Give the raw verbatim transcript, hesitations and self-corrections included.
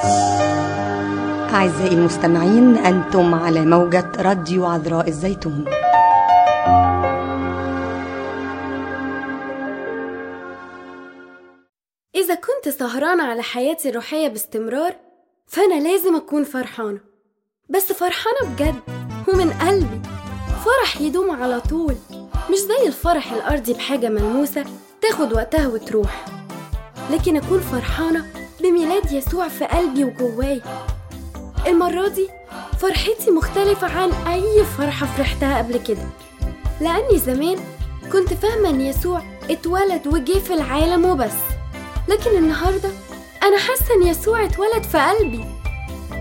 أعزائي المستمعين، أنتم على موجة راديو عذراء الزيتون. إذا كنت سهرانة على حياتي الروحية باستمرار فأنا لازم أكون فرحانة، بس فرحانة بجد ومن قلبي، فرح يدوم على طول، مش زي الفرح الأرضي بحاجة ملموسة تاخد وقتها وتروح، لكن أكون فرحانة بميلاد يسوع في قلبي وجواي. المرة دي فرحتي مختلفة عن أي فرحة فرحتها قبل كده، لأني زمان كنت فاهمة أن يسوع اتولد وجه في العالم وبس، لكن النهاردة أنا حاسة أن يسوع اتولد في قلبي